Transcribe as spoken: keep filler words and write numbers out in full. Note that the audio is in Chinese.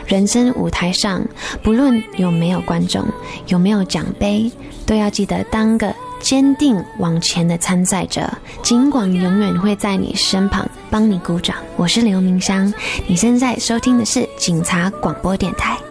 人生舞台上，不论有没有观众，有没有奖杯，都要记得当个坚定往前的参赛者，尽管永远会在你身旁帮你鼓掌。我是刘明香，你现在收听的是警察广播电台。